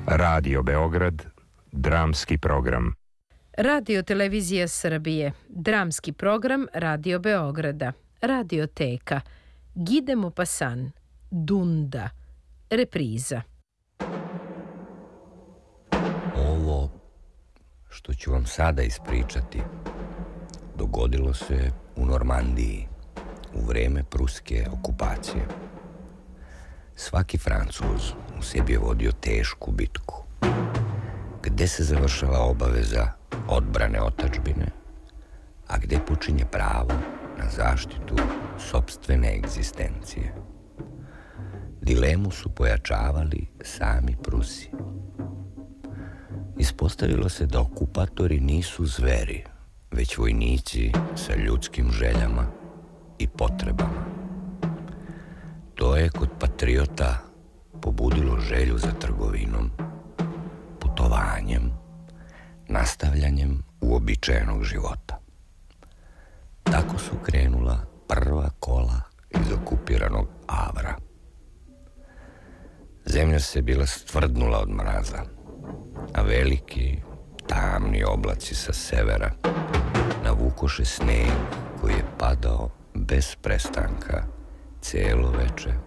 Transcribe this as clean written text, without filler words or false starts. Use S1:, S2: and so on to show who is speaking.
S1: Radio Beograd, dramski program.
S2: Radio Televizija Srbije, dramski program Radio Beograda, Radioteka, Guy de Maupassant, Dunda, repriza.
S3: Ovo što ću vam sada ispričati dogodilo se u Normandiji u vreme pruske okupacije. Svaki Francuz u sebi je vodio tešku bitku, gde se završava obaveza odbrane otadžbine, a gde počinje pravo na zaštitu sopstvene egzistencije. Dilemu su pojačavali sami Prusi. Ispostavilo se da okupatori nisu zveri, već vojnici sa ljudskim željama i potrebama. To je kod patriota pobudilo želju za trgovinom, putovanjem, nastavljanjem uobičajenog života. Tako su krenula prva kola iz okupiranog Avra. Zemlja se bila stvrdnula od mraza, a veliki, tamni oblaci sa severa navukoše sneg koji je padao bez prestanka celo veče